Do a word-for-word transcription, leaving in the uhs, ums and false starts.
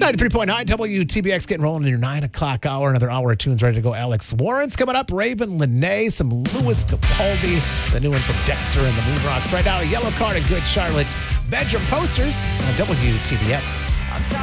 ninety-three point nine W T B X getting rolling in your nine o'clock hour. Another hour of tunes ready to go. Alex Warren's coming up. Raven Lene, some Louis Capaldi, the new one from Dexter and the Moon Rocks. Right now, a Yellow Card and Good Charlotte. Bedroom Posters on W T B X.